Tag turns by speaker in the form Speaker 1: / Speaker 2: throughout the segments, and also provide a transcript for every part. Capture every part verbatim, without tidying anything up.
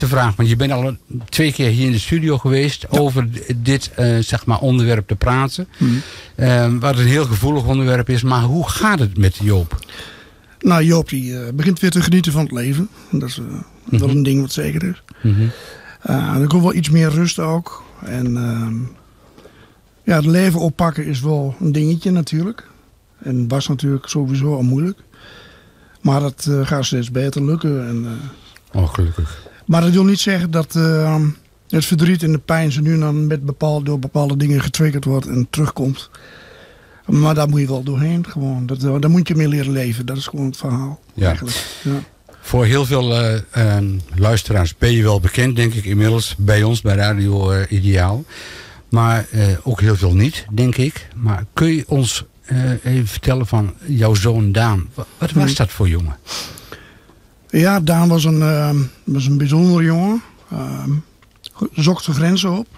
Speaker 1: te vragen, want je bent al twee keer hier in de studio geweest ja. over dit uh, zeg maar onderwerp te praten. Mm. Uh, wat een heel gevoelig onderwerp is, maar hoe gaat het met Joop?
Speaker 2: Nou, Joop die uh, begint weer te genieten van het leven. Dat is uh, mm-hmm. wel een ding wat zeker is. Mm-hmm. Uh, er komt wel iets meer rust ook. En uh, ja, het leven oppakken is wel een dingetje natuurlijk. En was natuurlijk sowieso al moeilijk. Maar dat uh, gaat steeds beter lukken. En, uh,
Speaker 1: oh, gelukkig.
Speaker 2: Maar dat wil niet zeggen dat uh, het verdriet en de pijn zo nu en dan met bepaalde, door bepaalde dingen getriggerd wordt en terugkomt. Maar daar moet je wel doorheen gewoon. Dat, daar moet je mee leren leven. Dat is gewoon het verhaal.
Speaker 1: Ja.
Speaker 2: Eigenlijk. Ja.
Speaker 1: Voor heel veel uh, uh, luisteraars ben je wel bekend, denk ik, inmiddels bij ons, bij Radio uh, Ideaal. Maar uh, ook heel veel niet, denk ik. Maar kun je ons uh, even vertellen van jouw zoon Daan? Wat, wat was dat voor jongen?
Speaker 2: Ja, Daan was een, uh, was een bijzondere jongen. Uh, zocht de grenzen op.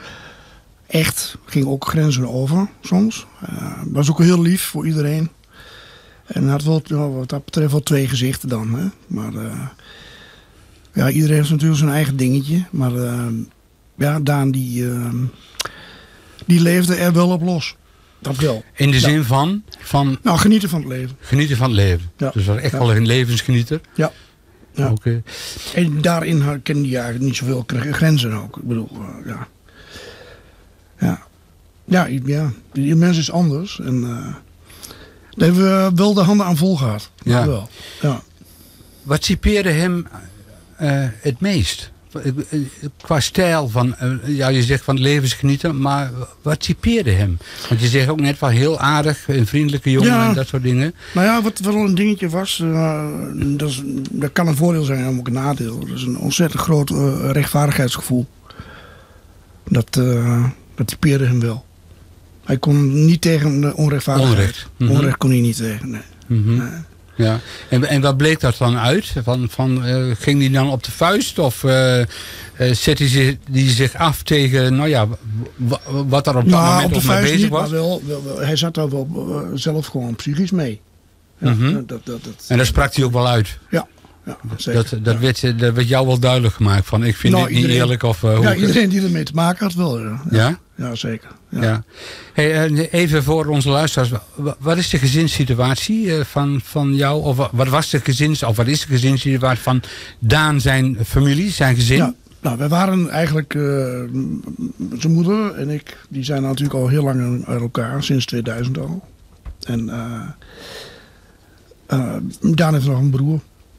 Speaker 2: Echt, ging ook grenzen over soms. Uh, was ook heel lief voor iedereen. En had wel, ja, wat dat betreft wel twee gezichten dan. Hè? Maar uh, ja, iedereen heeft natuurlijk zijn eigen dingetje. Maar uh, ja, Daan die, uh, die leefde er wel op los. Dat wel.
Speaker 1: In de
Speaker 2: ja.
Speaker 1: zin van, van...
Speaker 2: Nou, genieten van het leven.
Speaker 1: Genieten van het leven. Ja. Dus was echt ja. wel een levensgenieter.
Speaker 2: Ja. ja.
Speaker 1: Okay.
Speaker 2: En daarin kende hij eigenlijk niet zoveel grenzen ook. Ik bedoel, uh, ja. Ja. Ja, ja. Die mens is anders. En uh, daar hebben we wel de handen aan vol gehad.
Speaker 1: Ja.
Speaker 2: Wel. Ja.
Speaker 1: Wat typeerde hem uh, het meest? Qua stijl van, uh, ja, je zegt van levensgenieten, maar wat typeerde hem? Want je zegt ook net van heel aardig, een vriendelijke jongen ja. en dat soort dingen.
Speaker 2: Nou ja, wat wel een dingetje was, uh, dat, is, dat kan een voordeel zijn en ook een nadeel. Dat is een ontzettend groot uh, rechtvaardigheidsgevoel. Dat, uh, dat typeerde hem wel. Hij kon niet tegen de onrechtvaardigheid.
Speaker 1: Onrecht.
Speaker 2: Mm-hmm. Onrecht kon hij niet tegen, nee.
Speaker 1: Mm-hmm. nee. Ja. En, en wat bleek dat dan uit? Van, van, uh, ging hij dan op de vuist? Of uh, uh, zette hij zich, die zich af tegen, nou ja, w- wat er op dat
Speaker 2: nou,
Speaker 1: moment
Speaker 2: op
Speaker 1: nog mee bezig
Speaker 2: niet,
Speaker 1: was?
Speaker 2: Maar wel, wel, wel, hij zat daar wel uh, zelf gewoon psychisch mee. Ja,
Speaker 1: mm-hmm.
Speaker 2: dat, dat, dat,
Speaker 1: en daar sprak hij ook wel uit?
Speaker 2: Ja. Ja,
Speaker 1: dat dat,
Speaker 2: ja.
Speaker 1: werd, dat werd jou wel duidelijk gemaakt van ik vind
Speaker 2: nou,
Speaker 1: dit niet
Speaker 2: iedereen,
Speaker 1: eerlijk of uh, hoe
Speaker 2: ja, iedereen die ermee te maken had wel. Ja, ja?
Speaker 1: ja?
Speaker 2: ja zeker. Ja.
Speaker 1: Ja. Hey, uh, even voor onze luisteraars, wat is de gezinssituatie uh, van, van jou? Of wat was de gezins, of wat is de gezinssituatie van Daan zijn familie, zijn gezin?
Speaker 2: Ja, nou, wij waren eigenlijk, uh, zijn moeder en ik, die zijn natuurlijk al heel lang uit elkaar, sinds tweeduizend al. En uh, uh, Daan heeft nog een broer.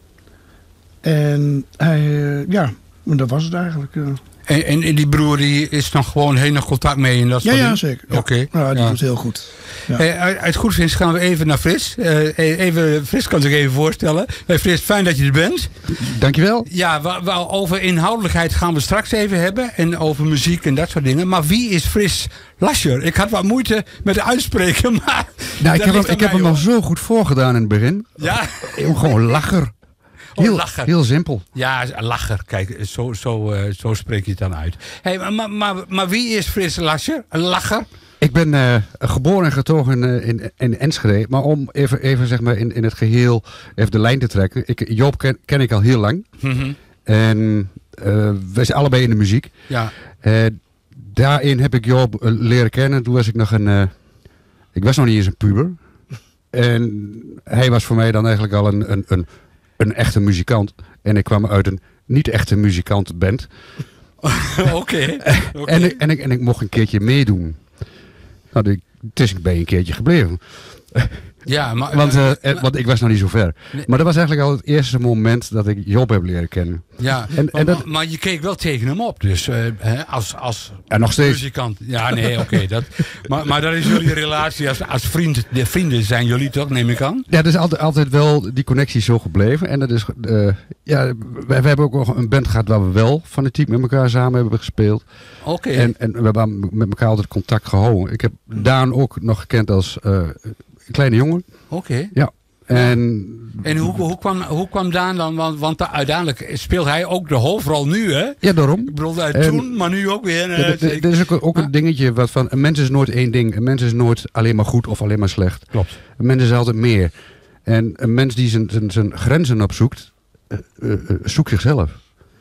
Speaker 2: En hij, uh, ja, dat was het eigenlijk. Uh.
Speaker 1: En, en die broer die is nog gewoon heel nog contact mee in dat
Speaker 2: ja, ja, zeker. Ja.
Speaker 1: Oké. Okay.
Speaker 2: Ja, die
Speaker 1: ja.
Speaker 2: doet heel goed. Ja.
Speaker 1: Hey, uit het goedvindt gaan we even naar Fris. Uh, even, Fris kan zich even voorstellen. Hey, Fris, fijn dat je er bent.
Speaker 3: Dankjewel.
Speaker 1: Ja, we, we, over inhoudelijkheid gaan we straks even hebben. En over muziek en dat soort dingen. Maar wie is Fris Lascher? Ik had wat moeite met uitspreken, maar...
Speaker 3: Nou, ik heb, hem, ik heb hem al zo goed voorgedaan in het begin.
Speaker 1: Ja?
Speaker 3: Gewoon lacher. Heel, oh, lacher. Heel simpel.
Speaker 1: Ja, lacher. Kijk, zo, zo, uh, zo spreek je het dan uit. Hey, maar, maar, maar wie is Fris Lascher? Een lacher?
Speaker 3: Ik ben uh, geboren en getogen in, in, in Enschede. Maar om even, even zeg maar in, in het geheel even de lijn te trekken. Ik, Joop ken, ken ik al heel lang. Mm-hmm. En uh, wij zijn allebei in de muziek.
Speaker 1: Ja.
Speaker 3: Uh, daarin heb ik Joop uh, leren kennen. Toen was ik nog een... Uh, ik was nog niet eens een puber. En hij was voor mij dan eigenlijk al een... een, een Een echte muzikant. En ik kwam uit een niet-echte muzikantenband.
Speaker 1: Oké. Okay. Okay.
Speaker 3: en, ik, en, ik, en ik mocht een keertje meedoen. Nou, ik, het is bij een keertje gebleven.
Speaker 1: Ja, maar...
Speaker 3: want, uh, maar, want ik was nog niet zo ver. Nee. Maar dat was eigenlijk al het eerste moment dat ik Joop heb leren kennen.
Speaker 1: Ja, en, maar, en dat, maar je keek wel tegen hem op. Dus uh, hè, als, als
Speaker 3: ja, nog steeds.
Speaker 1: muzikant. Ja, nee, oké. Okay, maar, maar dat is jullie relatie als, als vriend. De vrienden zijn jullie toch, neem ik aan?
Speaker 3: Ja, dat is altijd, altijd wel die connectie zo gebleven. En dat is... Uh, ja, we, we hebben ook nog een band gehad waar we wel fanatiek met elkaar samen hebben gespeeld.
Speaker 1: Oké. Okay.
Speaker 3: En, en we hebben met elkaar altijd contact gehouden. Ik heb Daan ook nog gekend als... Uh, een kleine jongen.
Speaker 1: Oké. Okay.
Speaker 3: Ja. En,
Speaker 1: en hoe, hoe, kwam, hoe kwam Daan dan? Want, want da, uiteindelijk speelt hij ook de hoofdrol nu, hè?
Speaker 3: Ja, daarom.
Speaker 1: Ik bedoel, uh, toen, maar nu ook weer. Uh,
Speaker 3: ja, er is ook, ook een dingetje wat van... Een mens is nooit één ding. Een mens is nooit alleen maar goed of alleen maar slecht.
Speaker 1: Klopt.
Speaker 3: Een mens is altijd meer. En een mens die zijn, zijn, zijn grenzen opzoekt... Uh, uh, uh, zoekt zichzelf.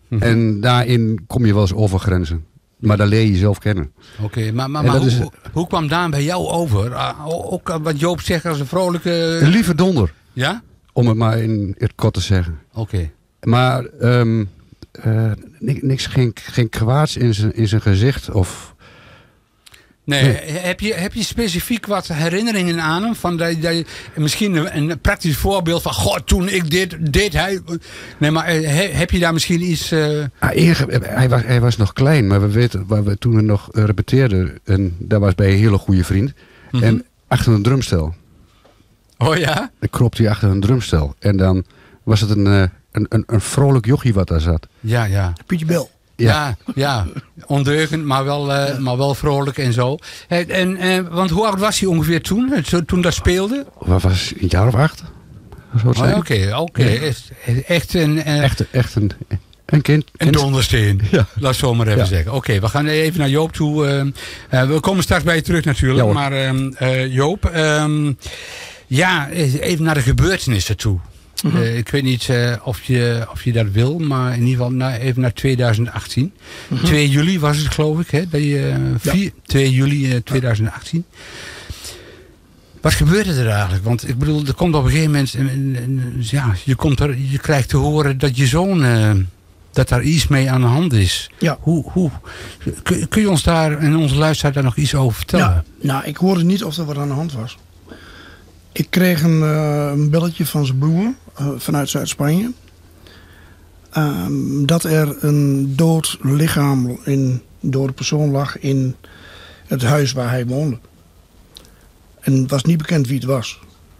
Speaker 3: Mm-hmm. En daarin kom je wel eens over grenzen. Maar dan leer je jezelf kennen.
Speaker 1: Oké, okay, maar, maar, maar hoe, is... hoe kwam Daan bij jou over? Uh, ook wat Joop zegt als een vrolijke...
Speaker 3: Een lieve donder.
Speaker 1: Ja?
Speaker 3: Om het maar in het kort te zeggen.
Speaker 1: Oké. Okay.
Speaker 3: Maar um, uh, niks, geen, geen kwaads in zijn, in zijn gezicht of...
Speaker 1: Nee, nee. Heb, je, heb je specifiek wat herinneringen aan hem? Van dat, dat je, misschien een, een praktisch voorbeeld van... God, toen ik dit, deed hij... Nee, maar he, heb je daar misschien iets... Uh...
Speaker 3: Ah, hij, was, hij was nog klein, maar we weten... Waar we toen we nog repeteerden... En dat was bij een hele goede vriend. Mm-hmm. En achter een drumstel.
Speaker 1: Oh ja?
Speaker 3: Dan kropte hij achter een drumstel. En dan was het een, een, een, een vrolijk jochie wat daar zat.
Speaker 1: Ja, ja.
Speaker 2: Pietje Bel.
Speaker 1: Ja, ja, ja. Ondeugend, maar wel, uh, maar wel vrolijk en zo. En, en, uh, want hoe oud was hij ongeveer toen, toen dat speelde?
Speaker 3: Wat was een jaar of acht?
Speaker 1: Oké, oké. Okay, okay. ja. Echt een... Uh,
Speaker 3: echt, echt een... Een kind.
Speaker 1: Een dondersteen. Ja. Laat het zo maar even ja. zeggen. Oké, okay, we gaan even naar Joop toe. Uh, uh, we komen straks bij je terug natuurlijk. Ja, maar uh, uh, Joop, um, ja, even naar de gebeurtenissen toe. Mm-hmm. Uh, ik weet niet uh, of, je, of je dat wil, maar in ieder geval naar, even naar twintig achttien. Mm-hmm. twee juli was het geloof ik, hè? Dat je, uh, vier, ja. twee juli uh, twintig achttien. Wat gebeurde er eigenlijk? Want ik bedoel, er komt op een gegeven moment... En, en, en, ja, je, komt er, je krijgt te horen dat je zoon... Uh, dat daar iets mee aan de hand is.
Speaker 2: Ja.
Speaker 1: Hoe, hoe, kun, kun je ons daar en onze luisteraar daar nog iets over vertellen?
Speaker 2: Ja, nou, ik hoorde niet of er wat aan de hand was. Ik kreeg een, uh, een belletje van zijn broer uh, vanuit Zuid-Spanje. Uh, dat er een dood lichaam, een dode persoon lag in het huis waar hij woonde. En het was niet bekend wie het was.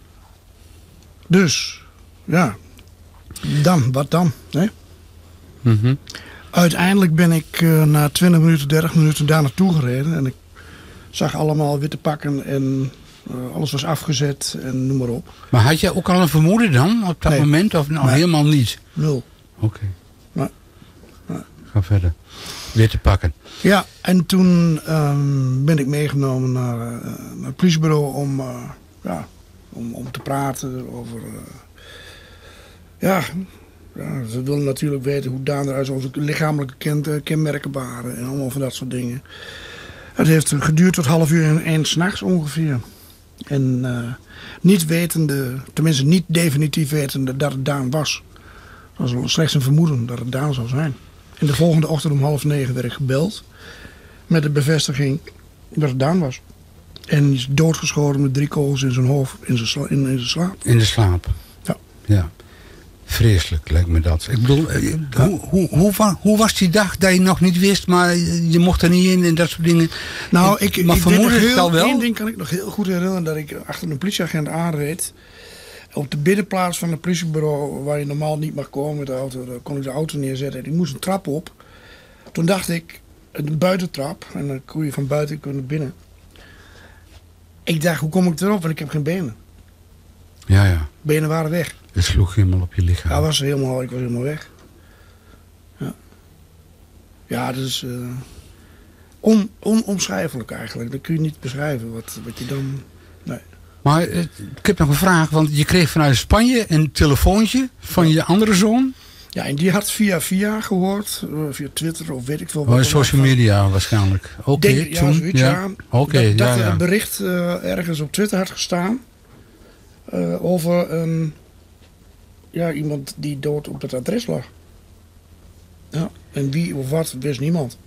Speaker 2: Dus, ja, dan, wat dan, hè?
Speaker 1: Mm-hmm.
Speaker 2: Uiteindelijk ben ik uh, na twintig minuten, dertig minuten daar naartoe gereden. En ik zag allemaal witte pakken en uh, alles was afgezet en noem maar op.
Speaker 1: Maar had jij ook al een vermoeden dan op dat nee. moment? Of nou nee. helemaal niet?
Speaker 2: Nul.
Speaker 1: Oké. Okay.
Speaker 2: Nee. Nee.
Speaker 1: Ga verder. Witte pakken.
Speaker 2: Ja, en toen um, ben ik meegenomen naar, uh, naar het politiebureau om, uh, ja, om, om te praten over... Uh, ja... Ja, ze wilden natuurlijk weten hoe Daan eruit onze lichamelijke ken, kenmerken waren en allemaal van dat soort dingen. Het heeft geduurd tot half uur en één 's nachts ongeveer. En uh, niet wetende, tenminste niet definitief wetende dat het Daan was. Dat was slechts een vermoeden dat het Daan zou zijn. En de volgende ochtend om half negen werd ik gebeld met de bevestiging dat het Daan was. En hij is doodgeschoten met drie kogels in zijn hoofd, in zijn, sla, in, in zijn slaap.
Speaker 1: In de slaap?
Speaker 2: Ja.
Speaker 1: Ja. Vreselijk lijkt me dat. Ik bedoel, hoe, hoe, hoe, hoe was die dag dat je nog niet wist, maar je mocht er niet in en dat soort dingen?
Speaker 2: Nou, ik,
Speaker 1: maar
Speaker 2: ik
Speaker 1: vermoedelijk
Speaker 2: heel,
Speaker 1: wel wel.
Speaker 2: Eén ding kan ik nog heel goed herinneren, dat ik achter een politieagent aanreed. Op de binnenplaats van het politiebureau, waar je normaal niet mag komen met de auto, daar kon ik de auto neerzetten. En ik moest een trap op. Toen dacht ik, een buitentrap, en dan kon je van buiten kunnen binnen. Ik dacht, hoe kom ik erop? Want ik heb geen benen.
Speaker 1: Ja, ja.
Speaker 2: Benen waren weg.
Speaker 1: Het sloeg helemaal op je lichaam.
Speaker 2: Ja, was helemaal, ik was helemaal weg. Ja, ja dat is uh, on, onomschrijfelijk eigenlijk. Dat kun je niet beschrijven wat, wat je dan... Nee.
Speaker 1: Maar uh, ik heb nog een vraag, want je kreeg vanuit Spanje een telefoontje van je andere zoon.
Speaker 2: Ja, en die had via via gehoord, uh, via Twitter of weet ik veel
Speaker 1: wat. Oh, social media van. Waarschijnlijk. Oké, okay,
Speaker 2: ja, zoiets, ja. ja.
Speaker 1: Oké, okay,
Speaker 2: dat,
Speaker 1: ja,
Speaker 2: dat
Speaker 1: ja.
Speaker 2: er een bericht uh, ergens op Twitter had gestaan uh, over een... Ja, iemand die dood op het adres lag. Ja, en wie of wat, wist niemand.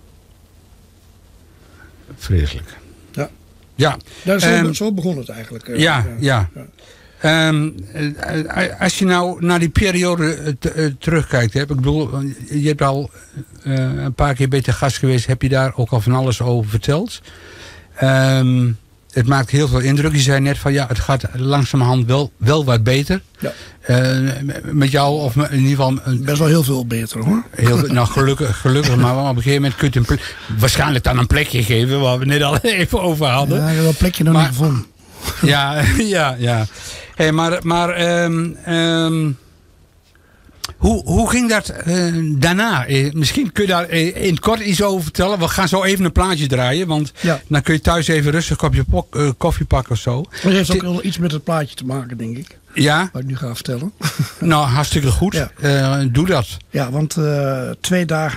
Speaker 1: Vreselijk.
Speaker 2: Ja.
Speaker 1: Ja.
Speaker 2: Daar zo,
Speaker 1: um,
Speaker 2: zo begon het eigenlijk. Uh,
Speaker 1: ja, ja. ja. Um, als je nou naar die periode t- uh, terugkijkt, hè, ik bedoel, je hebt al uh, een paar keer bij te gast geweest, heb je daar ook al van alles over verteld. Um, Het maakt heel veel indruk. Je zei net van ja, het gaat langzamerhand wel, wel wat beter.
Speaker 2: Ja.
Speaker 1: Uh, met jou, of in ieder geval... Uh,
Speaker 2: Best wel heel veel beter hoor.
Speaker 1: Heel, nou gelukkig, gelukkig maar op een gegeven moment kun je een plek, waarschijnlijk dan een plekje geven, waar we net al even over hadden.
Speaker 2: Ja, ik heb wel een plekje nog maar, niet gevonden.
Speaker 1: Ja, ja, ja. Hey, maar maar um, um, Hoe, hoe ging dat uh, daarna? Eh, misschien kun je daar eh, in het kort iets over vertellen. We gaan zo even een plaatje draaien. Want
Speaker 2: Ja.
Speaker 1: dan kun je thuis even rustig een kopje pok, uh, koffie pakken of zo.
Speaker 2: Dat heeft ook wel iets met het plaatje te maken, denk ik.
Speaker 1: Ja,
Speaker 2: Wat ik nu ga vertellen.
Speaker 1: nou hartstikke goed.
Speaker 2: Ja.
Speaker 1: Uh, doe dat.
Speaker 2: Ja, want uh, twee dagen